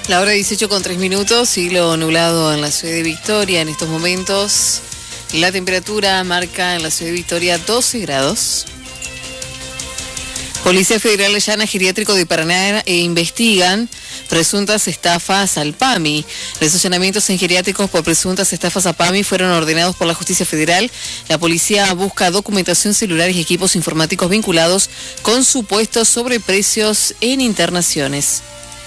La hora 18:03, cielo nublado en la ciudad de Victoria. En estos momentos, la temperatura marca en la ciudad de Victoria 12 grados. Policía Federal allana geriátrico de Paraná investigan presuntas estafas al PAMI. Los allanamientos en geriátricos por presuntas estafas a PAMI fueron ordenados por la Justicia Federal. La policía busca documentación, celulares y equipos informáticos vinculados con supuestos sobreprecios en internaciones.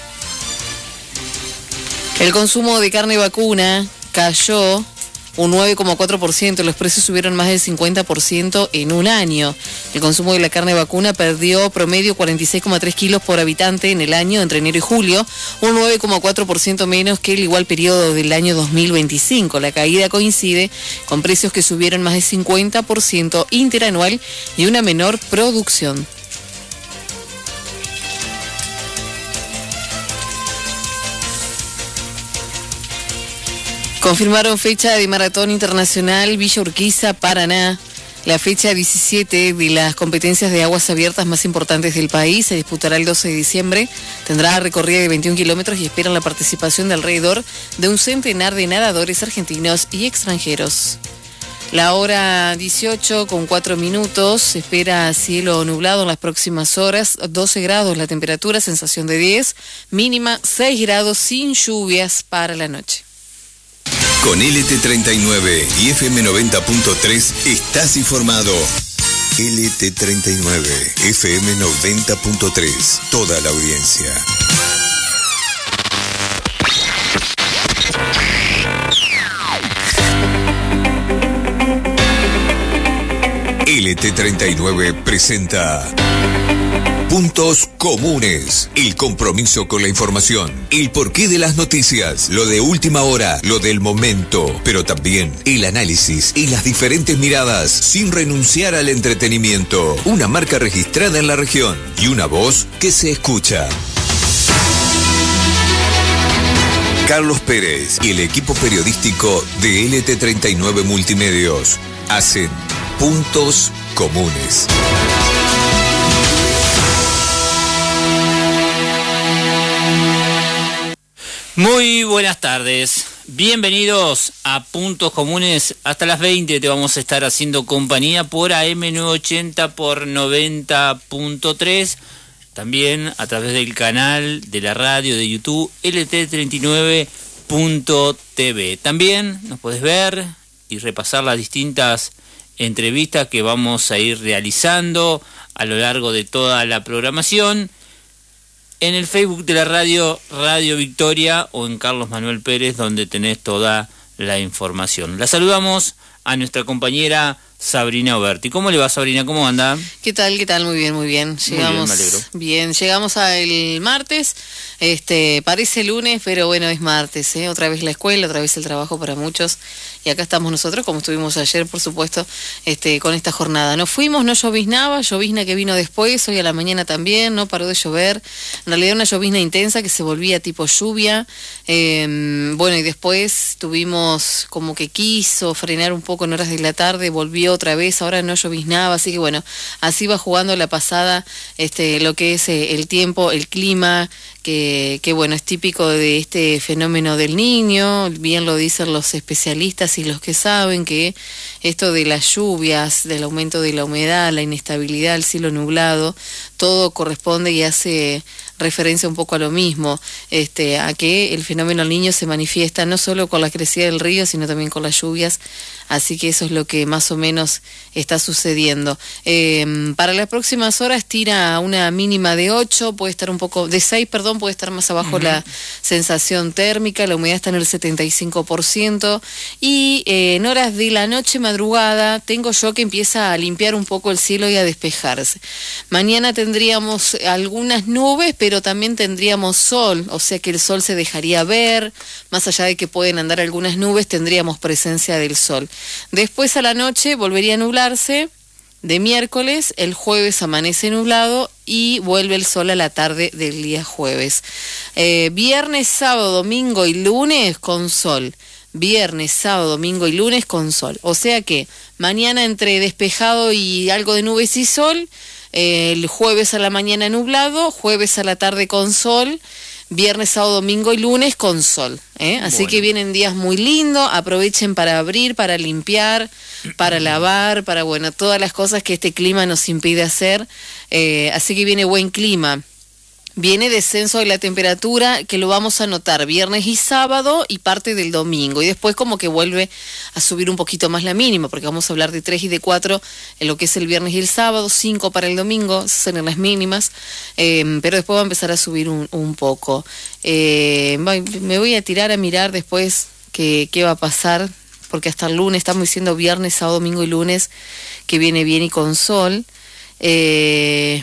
El consumo de carne vacuna cayó un 9,4%, los precios subieron más del 50% en un año. El consumo de la carne vacuna perdió promedio 46,3 kilos por habitante en el año entre enero y julio, un 9,4% menos que el igual periodo del año 2025. La caída coincide con precios que subieron más del 50% interanual y una menor producción. Confirmaron fecha de Maratón Internacional Villa Urquiza, Paraná. La fecha 17 de las competencias de aguas abiertas más importantes del país se disputará el 12 de diciembre. Tendrá recorrida de 21 kilómetros y esperan la participación de alrededor de un centenar de nadadores argentinos y extranjeros. La hora 18:04, se espera cielo nublado en las próximas horas, 12 grados la temperatura, sensación de 10, mínima 6 grados sin lluvias para la noche. Con LT39 y FM 90.3 estás informado. LT39, FM 90.3, toda la audiencia. LT39 presenta Puntos Comunes, el compromiso con la información, el porqué de las noticias, lo de última hora, lo del momento, pero también el análisis y las diferentes miradas, sin renunciar al entretenimiento. Una marca registrada en la región y una voz que se escucha. Carlos Pérez y el equipo periodístico de LT39 Multimedios hacen Puntos Comunes. Muy buenas tardes, bienvenidos a Puntos Comunes. Hasta las 20 te vamos a estar haciendo compañía por AM980 por 90.3, también a través del canal de la radio de YouTube LT39.tv. También nos podés ver y repasar las distintas entrevistas que vamos a ir realizando a lo largo de toda la programación en el Facebook de la radio, Radio Victoria, o en Carlos Manuel Pérez, donde tenés toda la información. La saludamos a nuestra compañera Sabrina Oberti. ¿Cómo le va, Sabrina? ¿Cómo anda? ¿Qué tal? Muy bien, muy bien. Llegamos, muy bien, me alegro. Bien, llegamos al martes. Parece lunes, pero bueno, es martes, ¿eh? Otra vez la escuela, otra vez el trabajo para muchos. Y acá estamos nosotros, como estuvimos ayer, por supuesto, con esta jornada. Nos fuimos, no lloviznaba, llovizna que vino después, hoy a la mañana también, no paró de llover. En realidad una llovizna intensa que se volvía tipo lluvia. Bueno, y después tuvimos como que quiso frenar un poco en horas de la tarde, volvió otra vez, ahora no lloviznaba, así que bueno, así va jugando la pasada, lo que es el tiempo, el clima, que bueno, es típico de este fenómeno del Niño. Bien lo dicen los especialistas y los que saben que esto de las lluvias, del aumento de la humedad, la inestabilidad, el cielo nublado, todo corresponde y hace referencia un poco a lo mismo, a que el fenómeno del Niño se manifiesta no solo con la crecida del río, sino también con las lluvias, así que eso es lo que más o menos está sucediendo. Para las próximas horas tira una mínima de 8, puede estar un poco, de 6, perdón, puede estar más abajo la sensación térmica, la humedad está en el 75%, y en horas de la noche, madrugada, tengo yo que empieza a limpiar un poco el cielo y a despejarse. Mañana tendríamos algunas nubes, pero también tendríamos sol, o sea que el sol se dejaría ver, más allá de que pueden andar algunas nubes, tendríamos presencia del sol. Después a la noche volvería a nublarse, de miércoles, el jueves amanece nublado y vuelve el sol a la tarde del día jueves. Viernes, sábado, domingo y lunes con sol. Viernes, sábado, domingo y lunes con sol. O sea que mañana entre despejado y algo de nubes y sol, el jueves a la mañana nublado, jueves a la tarde con sol, viernes, sábado, domingo y lunes con sol. Así que vienen días muy lindos, aprovechen para abrir, para limpiar, para lavar, para, bueno, todas las cosas que este clima nos impide hacer. Así que viene buen clima. Viene descenso de la temperatura, que lo vamos a notar viernes y sábado y parte del domingo. Y después como que vuelve a subir un poquito más la mínima, porque vamos a hablar de 3 y de 4 en lo que es el viernes y el sábado, 5 para el domingo, esas son las mínimas. Pero después va a empezar a subir un poco. Me voy a tirar a mirar después qué va a pasar, porque hasta el lunes, estamos diciendo viernes, sábado, domingo y lunes, que viene bien y con sol. Y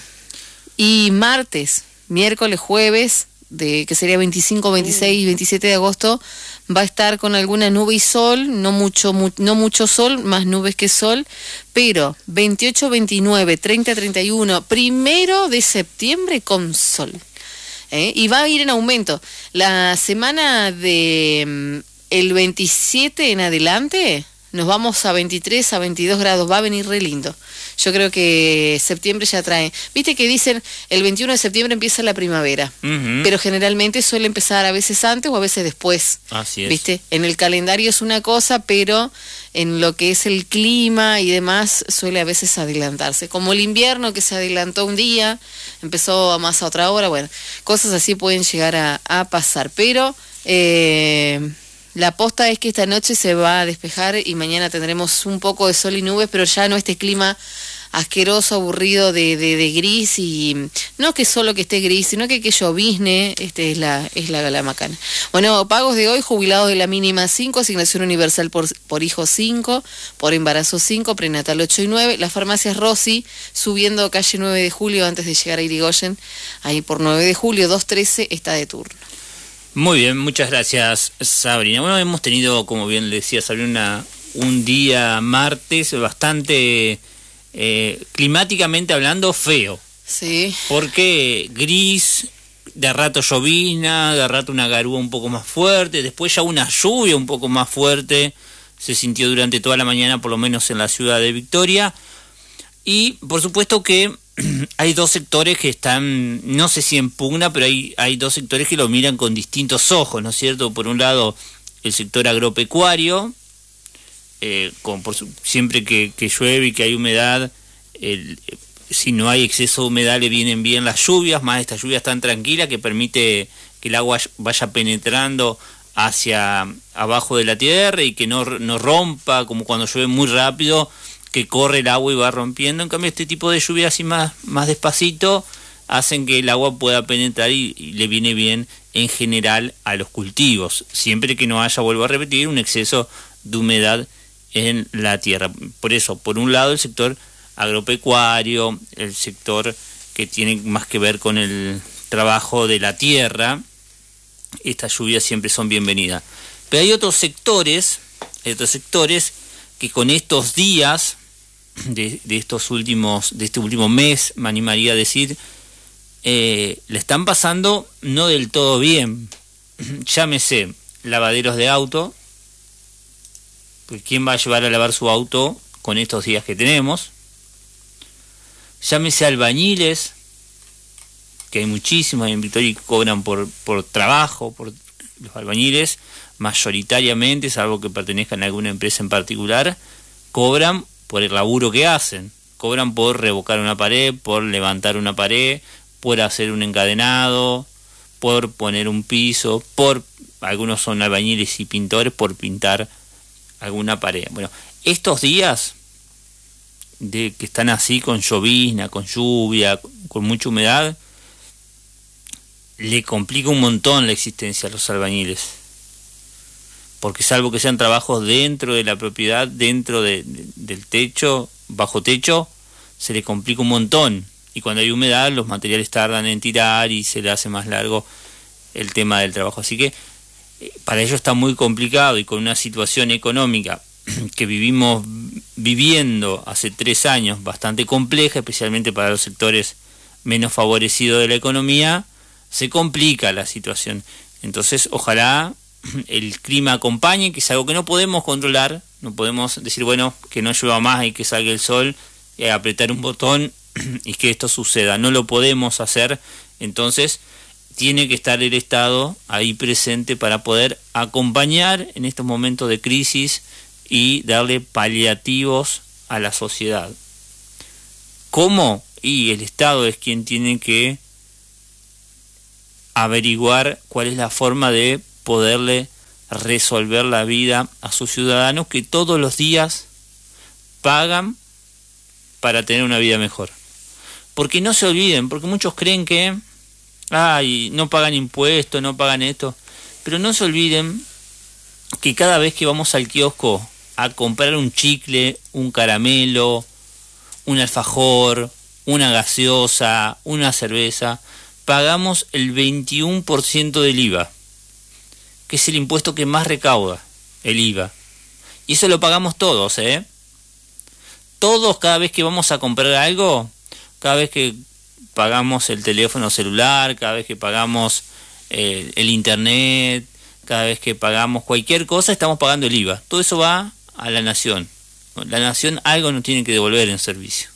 martes, miércoles, jueves, que sería 25, 26 y 27 de agosto, va a estar con alguna nube y sol, no mucho sol, más nubes que sol, pero 28, 29, 30, 31, 1 de septiembre con sol. Y va a ir en aumento. La semana de el 27 en adelante, nos vamos a 23, a 22 grados, va a venir re lindo. Yo creo que septiembre ya trae. Viste que dicen el 21 de septiembre empieza la primavera, pero generalmente suele empezar a veces antes o a veces después. Así es. Viste, en el calendario es una cosa, pero en lo que es el clima y demás suele a veces adelantarse. Como el invierno que se adelantó un día, empezó más a otra hora, bueno, cosas así pueden llegar a pasar. Pero la posta es que esta noche se va a despejar y mañana tendremos un poco de sol y nubes, pero ya no este clima asqueroso, aburrido de gris, y no que solo que esté gris, sino que llovizne. Es la macana. Bueno, pagos de hoy: jubilados de la mínima 5, asignación universal por hijo 5, por embarazo 5, prenatal 8 y 9. Las farmacias Rossi subiendo calle 9 de julio antes de llegar a Irigoyen, ahí por 9 de julio 213 está de turno. Muy bien, muchas gracias, Sabrina. Bueno, hemos tenido, como bien le decía Sabrina, un día martes bastante, climáticamente hablando, feo. Sí. Porque gris, de rato llovizna, de rato una garúa un poco más fuerte, después ya una lluvia un poco más fuerte se sintió durante toda la mañana, por lo menos en la ciudad de Victoria. Y por supuesto que hay dos sectores que están, no sé si en pugna, pero hay dos sectores que lo miran con distintos ojos, ¿no es cierto? Por un lado, el sector agropecuario, siempre que llueve y que hay humedad, si no hay exceso de humedad le vienen bien las lluvias, más estas lluvias tan tranquilas que permite que el agua vaya penetrando hacia abajo de la tierra y que no rompa, como cuando llueve muy rápido, que corre el agua y va rompiendo. En cambio, este tipo de lluvias así más despacito hacen que el agua pueda penetrar y le viene bien en general a los cultivos, siempre que no haya, vuelvo a repetir, un exceso de humedad en la tierra. Por eso, por un lado, el sector agropecuario, el sector que tiene más que ver con el trabajo de la tierra, estas lluvias siempre son bienvenidas. Pero hay otros sectores que con estos días de este último mes, me animaría a decir, le están pasando no del todo bien. Llámese lavaderos de auto, porque ¿quién va a llevar a lavar su auto con estos días que tenemos? Llámese albañiles, que hay muchísimos en Victoria y cobran por trabajo, por los albañiles mayoritariamente, salvo que pertenezcan a alguna empresa en particular, cobran por el laburo que hacen, cobran por revocar una pared, por levantar una pared, por hacer un encadenado, por poner un piso, algunos son albañiles y pintores, por pintar alguna pared. Bueno, estos días que están así con llovizna, con lluvia, con mucha humedad, le complica un montón la existencia a los albañiles, porque salvo que sean trabajos dentro de la propiedad, dentro del techo, bajo techo, se le complica un montón, y cuando hay humedad los materiales tardan en tirar y se le hace más largo el tema del trabajo. Así que para ellos está muy complicado, y con una situación económica que viviendo hace 3 años bastante compleja, especialmente para los sectores menos favorecidos de la economía, se complica la situación. Entonces, ojalá el clima acompañe, que es algo que no podemos controlar, no podemos decir, bueno, que no llueva más y que salga el sol, y apretar un botón y que esto suceda. No lo podemos hacer. Entonces, tiene que estar el Estado ahí presente para poder acompañar en estos momentos de crisis y darle paliativos a la sociedad. ¿Cómo? Y el Estado es quien tiene que averiguar cuál es la forma de poderle resolver la vida a sus ciudadanos que todos los días pagan para tener una vida mejor. Porque no se olviden, porque muchos creen que no pagan impuestos, no pagan esto, pero no se olviden que cada vez que vamos al kiosco a comprar un chicle, un caramelo, un alfajor, una gaseosa, una cerveza, pagamos el 21% del IVA, que es el impuesto que más recauda, el IVA. Y eso lo pagamos todos, Todos, cada vez que vamos a comprar algo, cada vez que pagamos el teléfono celular, cada vez que pagamos el internet, cada vez que pagamos cualquier cosa, estamos pagando el IVA. Todo eso va a la nación. La nación algo nos tiene que devolver en servicio.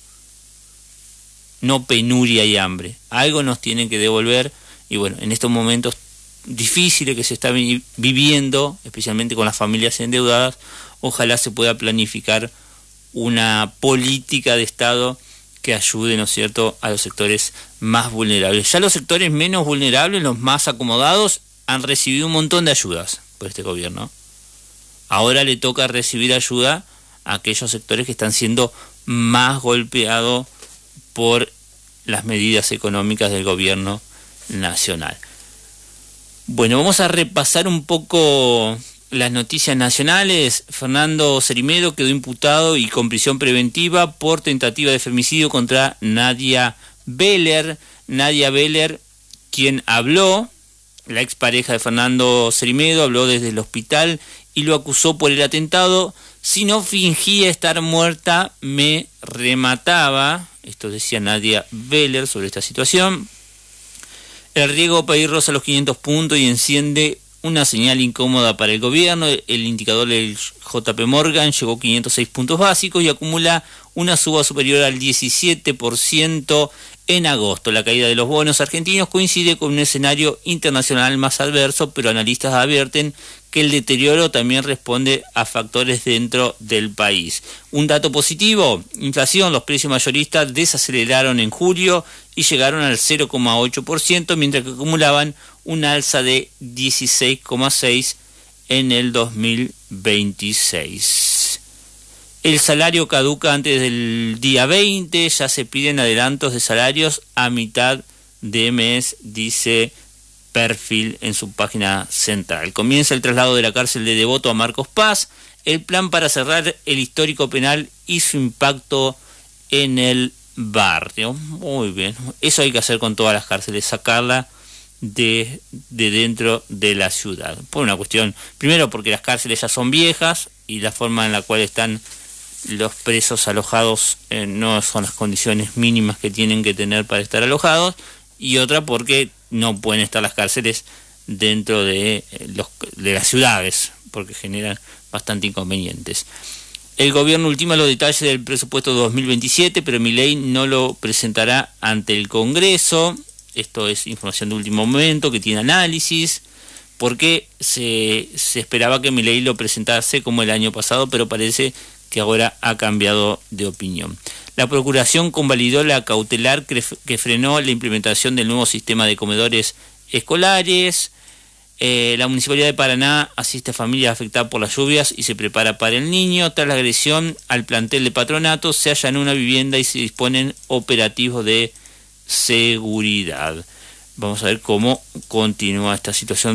No penuria y hambre. Algo nos tienen que devolver. Y bueno, en estos momentos difíciles que se está viviendo, especialmente con las familias endeudadas, ojalá se pueda planificar una política de Estado que ayude, ¿no es cierto?, a los sectores más vulnerables. Ya los sectores menos vulnerables, los más acomodados, han recibido un montón de ayudas por este gobierno. Ahora le toca recibir ayuda a aquellos sectores que están siendo más golpeados por las medidas económicas del gobierno nacional. Bueno, vamos a repasar un poco las noticias nacionales. Fernando Cerimedo quedó imputado y con prisión preventiva por tentativa de femicidio contra Nadia Beller. Nadia Beller, quien habló, la expareja de Fernando Cerimedo, habló desde el hospital y lo acusó por el atentado. Si no fingía estar muerta, me remataba. Esto decía Nadia Beller sobre esta situación. El riesgo país roza los 500 puntos y enciende una señal incómoda para el gobierno. El indicador del JP Morgan llegó a 506 puntos básicos y acumula una suba superior al 17% en agosto. La caída de los bonos argentinos coincide con un escenario internacional más adverso, pero analistas advierten que el deterioro también responde a factores dentro del país. Un dato positivo: inflación. Los precios mayoristas desaceleraron en julio y llegaron al 0,8%, mientras que acumulaban un alza de 16,6% en el 2026. El salario caduca antes del día 20, ya se piden adelantos de salarios a mitad de mes, dice Perfil en su página central. Comienza el traslado de la cárcel de Devoto a Marcos Paz. El plan para cerrar el histórico penal y su impacto en el barrio. Muy bien, eso hay que hacer con todas las cárceles, sacarla de dentro de la ciudad. Por una cuestión, primero porque las cárceles ya son viejas y la forma en la cual están los presos alojados no son las condiciones mínimas que tienen que tener para estar alojados, y otra porque no pueden estar las cárceles dentro de las ciudades, porque generan bastante inconvenientes. El gobierno ultima los detalles del presupuesto 2027, pero Milei no lo presentará ante el Congreso. Esto es información de último momento que tiene análisis, porque se esperaba que Milei lo presentase como el año pasado, pero parece que ahora ha cambiado de opinión. La Procuración convalidó la cautelar que frenó la implementación del nuevo sistema de comedores escolares. La Municipalidad de Paraná asiste a familias afectadas por las lluvias y se prepara para el niño. Tras la agresión al plantel de Patronato, se allanó una vivienda y se disponen operativos de seguridad. Vamos a ver cómo continúa esta situación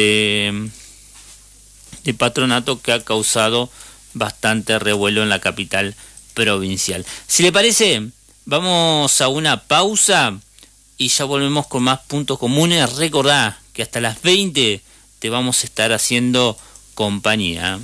de Patronato, que ha causado bastante revuelo en la capital provincial. Si le parece, vamos a una pausa y ya volvemos con más puntos comunes. Recordá que hasta las 20 te vamos a estar haciendo compañía.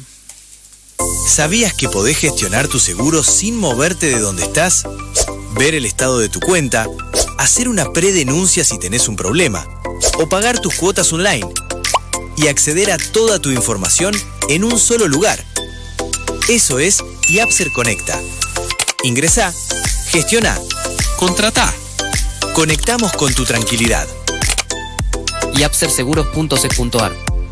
¿Sabías que podés gestionar tu seguro sin moverte de donde estás? Ver el estado de tu cuenta, hacer una predenuncia si tenés un problema, o pagar tus cuotas online, y acceder a toda tu información en un solo lugar. Eso es Yapser Conecta. Ingresá, gestiona, contratá. Conectamos con tu tranquilidad. y apserseguros.sec.ar.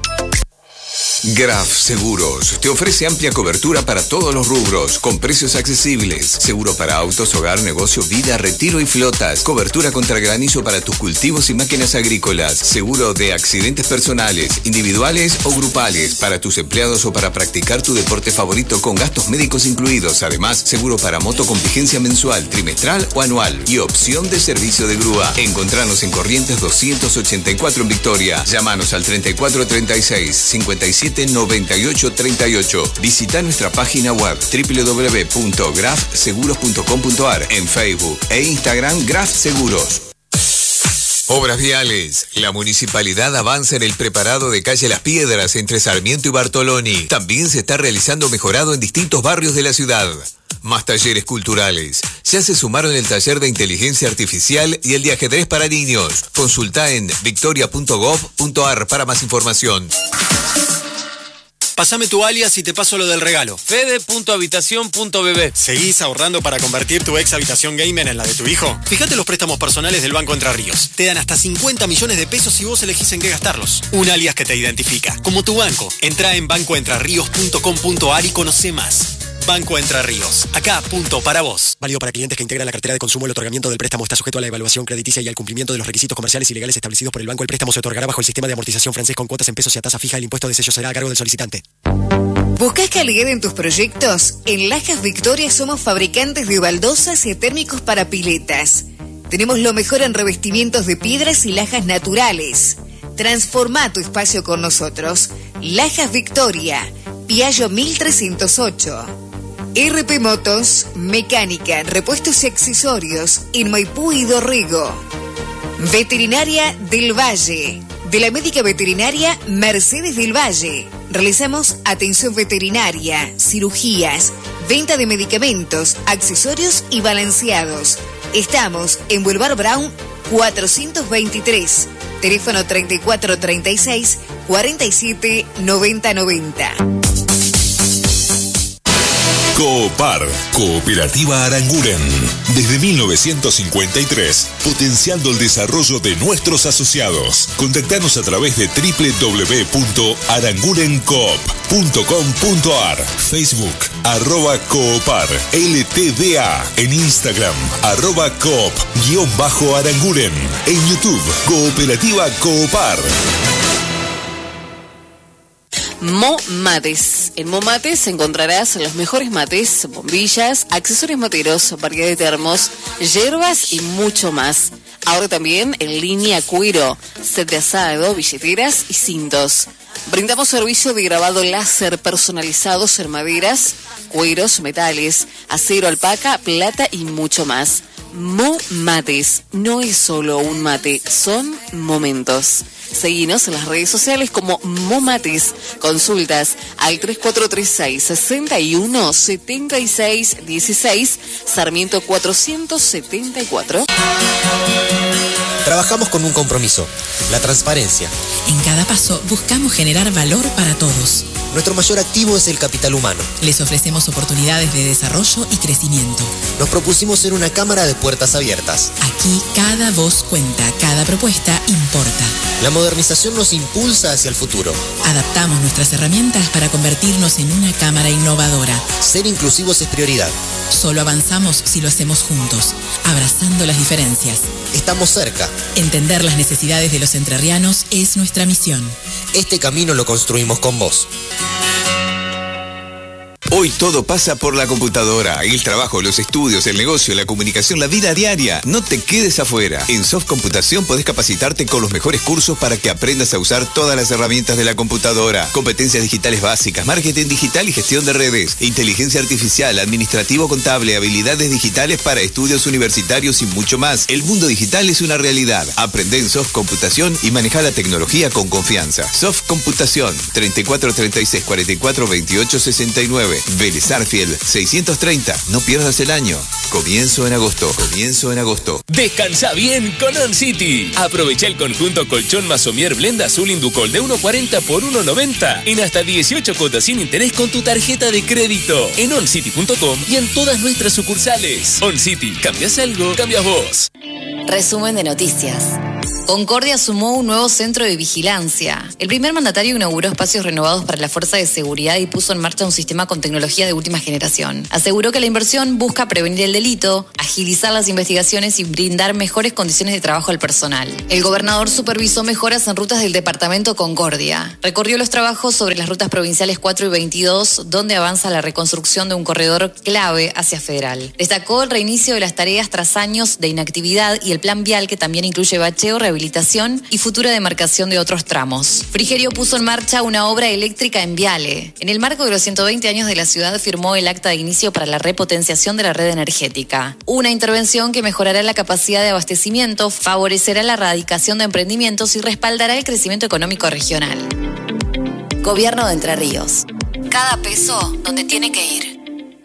Graf Seguros te ofrece amplia cobertura para todos los rubros, con precios accesibles. Seguro para autos, hogar, negocio, vida, retiro y flotas. Cobertura contra granizo para tus cultivos y máquinas agrícolas. Seguro de accidentes personales, individuales o grupales, para tus empleados o para practicar tu deporte favorito con gastos médicos incluidos. Además, seguro para moto con vigencia mensual, trimestral o anual y opción de servicio de grúa. Encontranos en Corrientes 284 en Victoria. Llámanos al 3436 57 9838. Visita nuestra página web www.grafseguros.com.ar, en Facebook e Instagram Graf Seguros. Obras viales. La municipalidad avanza en el preparado de calle Las Piedras entre Sarmiento y Bartoloni. También se está realizando mejorado en distintos barrios de la ciudad. Más talleres culturales. Ya se sumaron el taller de inteligencia artificial y el de ajedrez para niños. Consulta en victoria.gov.ar para más información. Pásame tu alias y te paso lo del regalo. Fede.habitación.bb. ¿Seguís ahorrando para convertir tu ex habitación gamer en la de tu hijo? Fíjate los préstamos personales del Banco Entre Ríos. Te dan hasta 50 millones de pesos si vos elegís en qué gastarlos. Un alias que te identifica, como tu banco. Entrá en bancoentrerríos.com.ar y conocé más. Banco Entre Ríos. Acá, punto para vos. Válido para clientes que integran la cartera de consumo. El otorgamiento del préstamo está sujeto a la evaluación crediticia y al cumplimiento de los requisitos comerciales y legales establecidos por el banco. El préstamo se otorgará bajo el sistema de amortización francés con cuotas en pesos y a tasa fija. El impuesto de sello será a cargo del solicitante. ¿Buscas calidad en tus proyectos? En Lajas Victoria somos fabricantes de baldosas y térmicos para piletas. Tenemos lo mejor en revestimientos de piedras y lajas naturales. Transforma tu espacio con nosotros. Lajas Victoria, Piaggio 1308. RP Motos, mecánica, repuestos y accesorios en Maipú y Dorrego. Veterinaria del Valle. De la médica veterinaria Mercedes del Valle. Realizamos atención veterinaria, cirugías, venta de medicamentos, accesorios y balanceados. Estamos en Boulevard Brown 423. Teléfono 3436 47 90 90. Coopar, Cooperativa Aranguren. Desde 1953, potenciando el desarrollo de nuestros asociados. Contactanos a través de www.arangurencoop.com.ar, Facebook, @Coopar, LTDA, en Instagram, @Coop_Aranguren, en YouTube, Cooperativa Coopar. Momates. En Momates encontrarás los mejores mates, bombillas, accesorios materos, variedad de termos, hierbas y mucho más. Ahora también en línea cuero, set de asado, billeteras y cintos. Brindamos servicio de grabado láser personalizados en maderas, cueros, metales, acero, alpaca, plata y mucho más. Momates. No es solo un mate, son momentos. Seguinos en las redes sociales como Momates. Consultas al 3436 61 76 16, Sarmiento 474. Trabajamos con un compromiso, la transparencia. En cada paso buscamos generar valor para todos. Nuestro mayor activo es el capital humano. Les ofrecemos oportunidades de desarrollo y crecimiento. Nos propusimos ser una cámara de puertas abiertas. Aquí cada voz cuenta, cada propuesta importa. La modernización nos impulsa hacia el futuro. Adaptamos nuestras herramientas para convertirnos en una cámara innovadora. Ser inclusivos es prioridad. Solo avanzamos si lo hacemos juntos, abrazando las diferencias. Estamos cerca. Entender las necesidades de los entrerrianos es nuestra misión. Este camino lo construimos con vos. Hoy todo pasa por la computadora. El trabajo, los estudios, el negocio, la comunicación, la vida diaria. No te quedes afuera. En Soft Computación podés capacitarte con los mejores cursos para que aprendas a usar todas las herramientas de la computadora. Competencias digitales básicas, marketing digital y gestión de redes, inteligencia artificial, administrativo contable, habilidades digitales para estudios universitarios y mucho más. El mundo digital es una realidad. Aprende en Soft Computación y maneja la tecnología con confianza. Soft Computación, 3436 44 28 69. Vélez Arfield 630. No pierdas el año. Comienzo en agosto. Descansa bien con On City. Aprovecha el conjunto colchón Masomier Blend Azul Inducol de 1.40 por 1.90 en hasta 18 cuotas sin interés con tu tarjeta de crédito en oncity.com y en todas nuestras sucursales. On City, cambias algo, cambias vos. Resumen de noticias. Concordia sumó un nuevo centro de vigilancia. El primer mandatario inauguró espacios renovados para la fuerza de seguridad y puso en marcha un sistema con tecnología de última generación. Aseguró que la inversión busca prevenir el delito, agilizar las investigaciones y brindar mejores condiciones de trabajo al personal. El gobernador supervisó mejoras en rutas del departamento Concordia. Recorrió los trabajos sobre las rutas provinciales 4 y 22, donde avanza la reconstrucción de un corredor clave hacia Federal. Destacó el reinicio de las tareas tras años de inactividad y el plan vial, que también incluye bacheo, rehabilitación y futura demarcación de otros tramos. Frigerio puso en marcha una obra eléctrica en Viale. En el marco de los 120 años de la ciudad firmó el acta de inicio para la repotenciación de la red energética. Una intervención que mejorará la capacidad de abastecimiento, favorecerá la erradicación de emprendimientos y respaldará el crecimiento económico regional. Gobierno de Entre Ríos. Cada peso donde tiene que ir.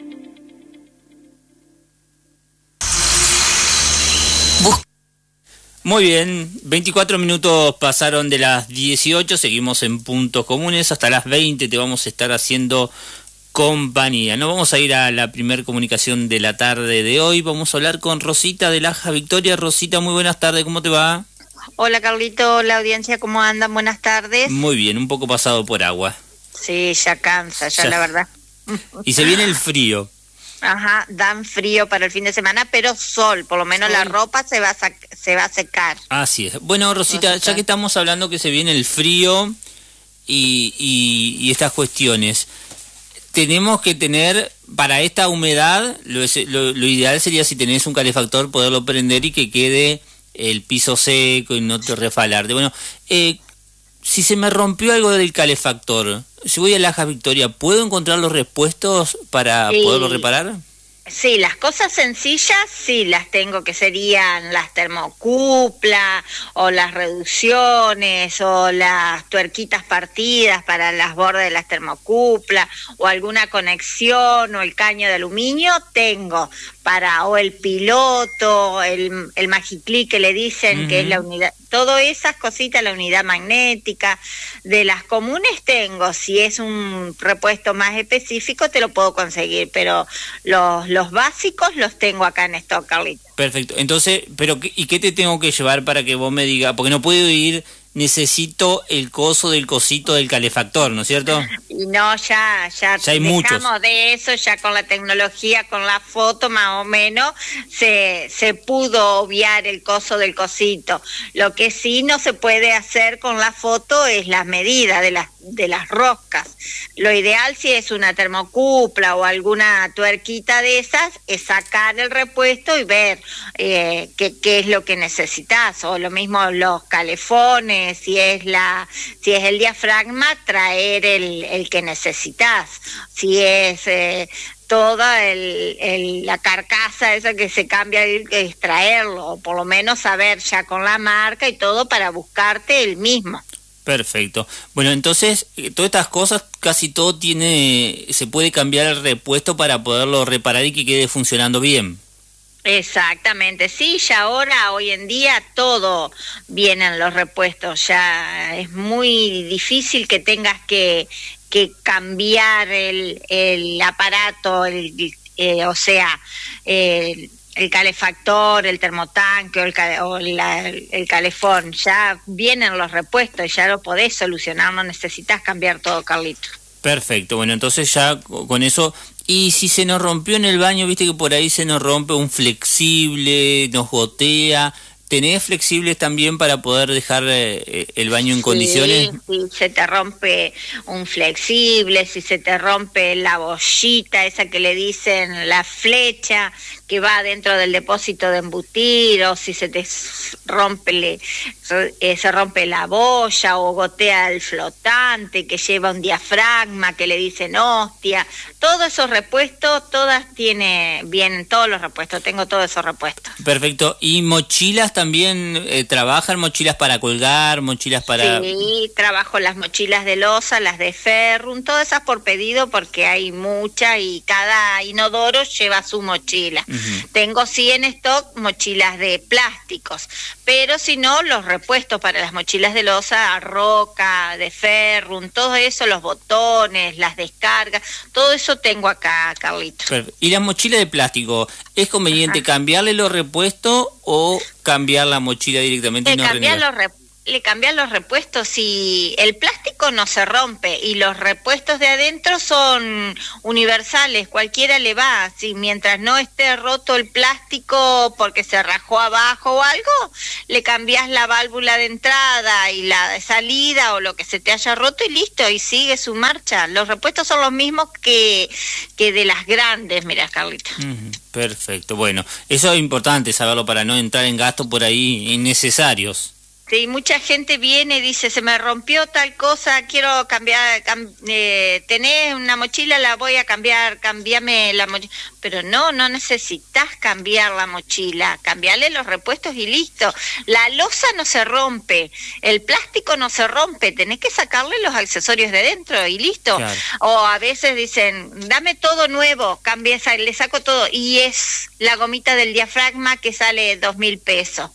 Muy bien, 24 minutos pasaron de las 18, seguimos en Puntos Comunes, hasta las 20 te vamos a estar haciendo compañía. Nos vamos a ir a la primer comunicación de la tarde de hoy, vamos a hablar con Rosita de Laja Victoria. Rosita, muy buenas tardes, ¿cómo te va? Hola Carlito, la audiencia, ¿cómo andan? Buenas tardes. Muy bien, un poco pasado por agua. Sí, ya cansa, ya la verdad. Y se viene el frío. Ajá, dan frío para el fin de semana, pero sol, por lo menos la ropa se va a secar. Así es. Bueno, Rosita, ya que estamos hablando que se viene el frío y estas cuestiones, tenemos que tener, para esta humedad, lo ideal sería, si tenés un calefactor, poderlo prender y que quede el piso seco y no te refalarte. Bueno, si se me rompió algo del calefactor, si voy a Laja Victoria, ¿puedo encontrar los repuestos para poderlo reparar? Sí, las cosas sencillas sí las tengo, que serían las termocuplas o las reducciones o las tuerquitas partidas para las bordas de las termocuplas o alguna conexión o el caño de aluminio tengo para, o el piloto, el magiclí que le dicen que es la unidad, todas esas cositas, la unidad magnética. De las comunes tengo, si es un repuesto más específico te lo puedo conseguir, pero los básicos los tengo acá en stock, Carlito. Perfecto, entonces, ¿y qué te tengo que llevar para que vos me digas? Porque no puedo ir, necesito el coso del cosito del calefactor, ¿no es cierto? Y no, ya hay muchos. De eso, ya con la tecnología, con la foto más o menos, se pudo obviar el coso del cosito. Lo que sí no se puede hacer con la foto es las medidas de las roscas. Lo ideal, si es una termocupla o alguna tuerquita de esas, es sacar el repuesto y ver qué es lo que necesitas, o lo mismo los calefones, si es el diafragma, traer el que necesitas, si es toda la carcasa esa que se cambia, extraerlo, o por lo menos saber ya con la marca y todo para buscarte el mismo. Perfecto. Bueno, entonces, todas estas cosas, casi todo se puede cambiar el repuesto para poderlo reparar y que quede funcionando bien. Exactamente, sí, ya ahora, hoy en día, todo vienen los repuestos, ya es muy difícil que tengas que cambiar el aparato, o sea, el calefactor, el termotanque o el calefón, ya vienen los repuestos, ya lo podés solucionar, no necesitas cambiar todo, Carlito. Perfecto, bueno, entonces ya con eso. Y si se nos rompió en el baño, viste que por ahí se nos rompe un flexible, nos gotea, ¿tenés flexibles también para poder dejar el baño en condiciones? Sí, si se te rompe un flexible, si se te rompe la bollita, esa que le dicen la flecha, que va dentro del depósito de embutir, o si se te rompe la boya o gotea el flotante que lleva un diafragma que le dicen hostia, todos esos repuestos, vienen todos los repuestos, tengo todos esos repuestos. Perfecto. ¿Y mochilas también trabajan? ¿Mochilas para colgar? ¿Mochilas para...? Sí, trabajo las mochilas de loza, las de ferrum, todas esas por pedido porque hay muchas y cada inodoro lleva su mochila. Tengo sí en stock mochilas de plásticos, pero si no, los repuestos para las mochilas de losa, roca, de ferrum, todo eso, los botones, las descargas, todo eso tengo acá, Carlito. ¿Y la mochila de plástico, es conveniente cambiarle los repuestos o cambiar la mochila directamente? Le cambian los repuestos, si el plástico no se rompe y los repuestos de adentro son universales, cualquiera le va, si mientras no esté roto el plástico porque se rajó abajo o algo, le cambias la válvula de entrada y la de salida o lo que se te haya roto y listo, y sigue su marcha. Los repuestos son los mismos que de las grandes, mira, Carlita. Perfecto, bueno, eso es importante saberlo para no entrar en gastos por ahí innecesarios. Sí, mucha gente viene y dice, se me rompió tal cosa, quiero cambiar, tenés una mochila, la voy a cambiar, cambiame la mochila. Pero no necesitas cambiar la mochila, cambiarle los repuestos y listo. La losa no se rompe, el plástico no se rompe, tenés que sacarle los accesorios de dentro y listo. Claro. O a veces dicen, dame todo nuevo, le saco todo, y es la gomita del diafragma que sale 2.000 pesos.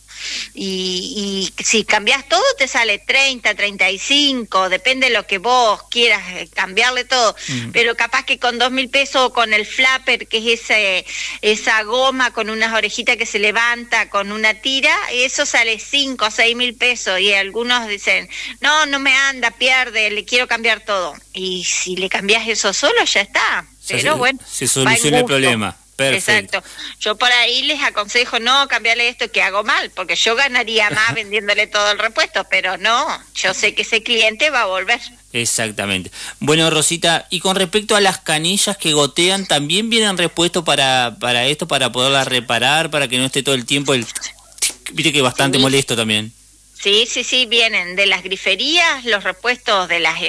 Y si cambias todo te sale 30, 35, depende de lo que vos quieras cambiarle todo, pero capaz que con 2.000 pesos o con el flapper, que es esa goma con unas orejitas que se levanta con una tira, eso sale 5 o 6.000 pesos, y algunos dicen, no me anda, pierde, le quiero cambiar todo, y si le cambias eso solo ya está, pero bueno, se soluciona el problema. Perfecto. Exacto. Yo por ahí les aconsejo no cambiarle esto que hago mal, porque yo ganaría más vendiéndole todo el repuesto, pero no, yo sé que ese cliente va a volver. Exactamente. Bueno, Rosita, y con respecto a las canillas que gotean, ¿también vienen repuestos para esto, para poderlas reparar, para que no esté todo el tiempo viste que es bastante molesto también? Sí, vienen de las griferías, los repuestos de las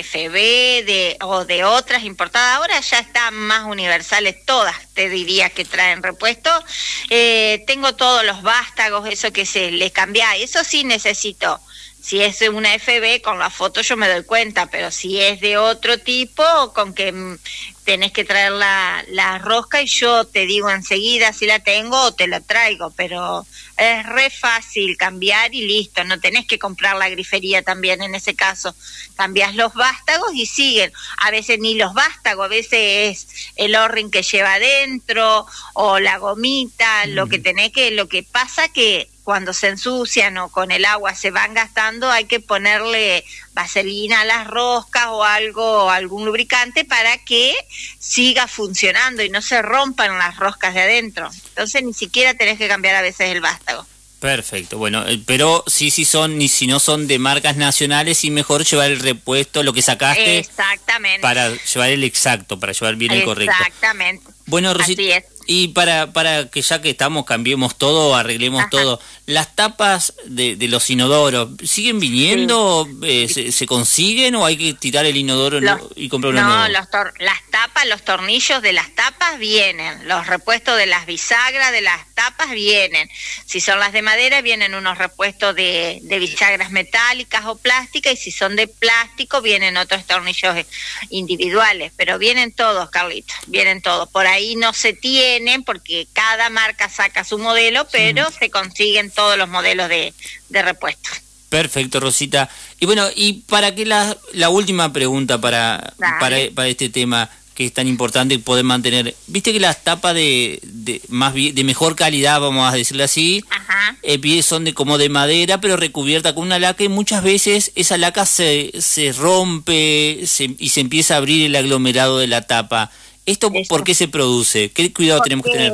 FB o de otras importadas. Ahora ya están más universales, todas te diría que traen repuestos. Tengo todos los vástagos, eso que se les cambia, eso sí necesito. Si es una FB, con la foto yo me doy cuenta, pero si es de otro tipo, con que tenés que traer la rosca y yo te digo enseguida si la tengo o te la traigo, pero es re fácil cambiar y listo, no tenés que comprar la grifería también en ese caso. Cambiás los vástagos y siguen. A veces ni los vástagos, a veces es el O-ring que lleva adentro o la gomita, lo que pasa que cuando se ensucian o con el agua se van gastando, hay que ponerle vaselina a las roscas o algún lubricante para que siga funcionando y no se rompan las roscas de adentro. Entonces ni siquiera tenés que cambiar a veces el vástago. Perfecto, bueno, pero si no son de marcas nacionales, sí mejor llevar el repuesto, lo que sacaste. Exactamente. Para llevar el exacto, para llevar bien el correcto. Exactamente. Bueno, Rosita, así es. Y para que ya que estamos, cambiemos todo, arreglemos todo. ¿Las tapas de los inodoros siguen viniendo? Sí. ¿Se consiguen o hay que tirar el inodoro y comprar uno nuevo? No, las tapas, los tornillos de las tapas vienen. Los repuestos de las bisagras de las tapas vienen. Si son las de madera, vienen unos repuestos de bisagras metálicas o plásticas, y si son de plástico, vienen otros tornillos individuales. Pero vienen todos, Carlitos, vienen todos. Por ahí no se tienen porque cada marca saca su modelo, pero se consiguen todos los modelos de repuesto. Perfecto, Rosita. Y bueno, y para que la última pregunta para este tema que es tan importante poder mantener, viste que las tapas de mejor calidad, vamos a decirlo así, son como de madera, pero recubierta con una laca, y muchas veces esa laca se rompe y se empieza a abrir el aglomerado de la tapa. ¿Esto por qué se produce? ¿Qué cuidado tenemos que tener?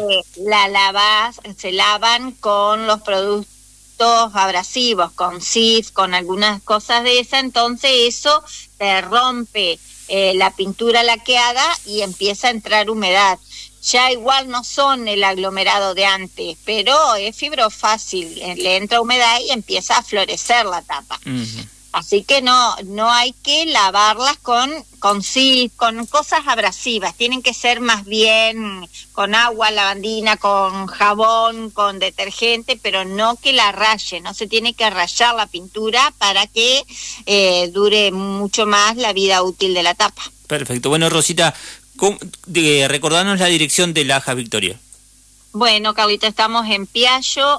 Se lavan con los productos abrasivos, con SIF, con algunas cosas de esas, entonces eso te rompe la pintura laqueada y empieza a entrar humedad. Ya igual no son el aglomerado de antes, pero es fibrofácil, le entra humedad y empieza a florecer la tapa. Así que no hay que lavarlas con cosas abrasivas, tienen que ser más bien con agua, lavandina, con jabón, con detergente, pero no que la raye, no se tiene que rayar la pintura para que dure mucho más la vida útil de la tapa. Perfecto. Bueno, Rosita, recordanos la dirección de Lajas Victoria. Bueno, Carlito, estamos en Piaggio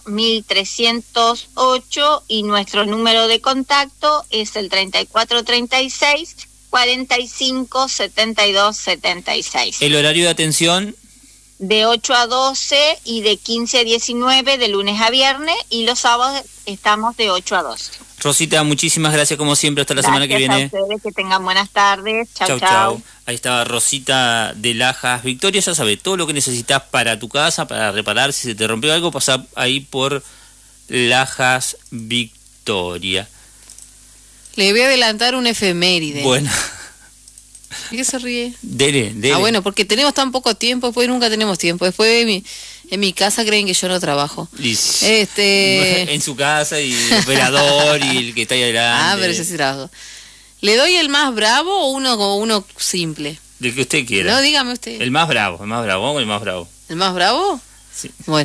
1308 y nuestro número de contacto es el 3436 45 72 76. ¿El horario de atención? De 8 a 12 y de 15 a 19 de lunes a viernes, y los sábados estamos de 8 a 12. Rosita, muchísimas gracias como siempre, hasta la semana que viene. Gracias a ustedes, que tengan buenas tardes. Chau, Chau, chau. Ahí estaba Rosita de Lajas Victoria. Ya sabes, todo lo que necesitas para tu casa, para reparar, si se te rompió algo, pasa ahí por Lajas Victoria. Le voy a adelantar un efeméride. Bueno. ¿Y qué se ríe? Dele. Ah, bueno, porque tenemos tan poco tiempo, después nunca tenemos tiempo. Después en mi casa creen que yo no trabajo. En su casa, y el operador y el que está ahí adelante. Ah, pero yo sí trabajo. ¿Le doy el más bravo o uno simple? Del que usted quiera. No, dígame usted. El más bravo. ¿El más bravo? ¿El más bravo? Sí. Bueno.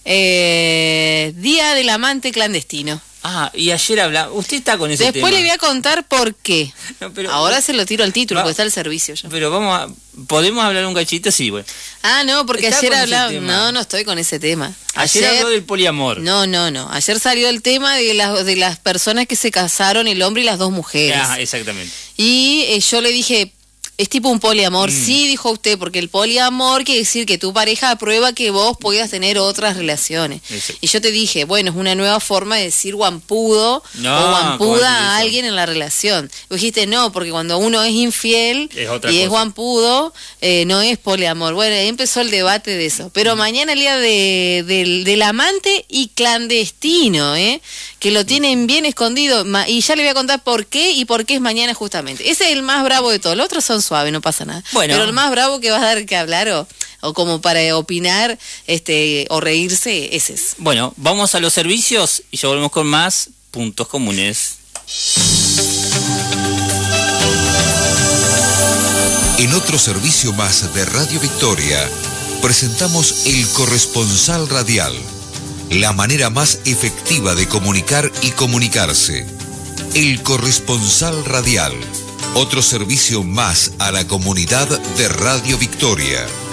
Día del amante clandestino. Ah, y ayer hablaba. Usted está con ese tema. Después le voy a contar por qué. No, pero, ahora se lo tiro al título, porque está el servicio ya. Pero ¿podemos hablar un cachito? Sí, bueno. Ah, no, porque ¿Está ayer con hablaba... ese tema? No estoy con ese tema. Ayer habló del poliamor. No. Ayer salió el tema de las personas que se casaron, el hombre y las dos mujeres. Ah, exactamente. Y yo le dije... Es tipo un poliamor, sí, dijo usted, porque el poliamor quiere decir que tu pareja aprueba que vos puedas tener otras relaciones. Eso. Y yo te dije, bueno, es una nueva forma de decir guampudo o guampuda a alguien en la relación. Y dijiste, no, porque cuando uno es infiel es guampudo, no es poliamor. Bueno, ahí empezó el debate de eso. Pero mañana el día del amante y clandestino, que lo tienen bien escondido. Y ya le voy a contar por qué y por qué es mañana justamente. Ese es el más bravo de todos. Los otros son suave, no pasa nada. Bueno. Pero el más bravo que vas a dar que hablar o como para opinar o reírse, ese es. Bueno, vamos a los servicios y ya volvemos con más puntos comunes. En otro servicio más de Radio Victoria, presentamos El Corresponsal Radial, la manera más efectiva de comunicar y comunicarse. El Corresponsal Radial. Otro servicio más a la comunidad de Radio Victoria.